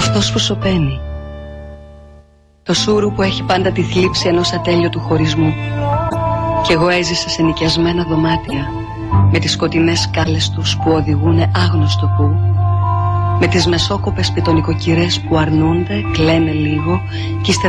Αυτός που σωπαίνει. Το σούρου που έχει πάντα τη θλίψη ενός ατέλειωτου χωρισμού. Κι εγώ έζησα σε νοικιασμένα δωμάτια, με τις σκοτεινές σκάλες τους που οδηγούνε άγνωστο που, με τις μεσόκοπες πιτονικοκυρές που αρνούνται, κλαίνε λίγο κι ύστερα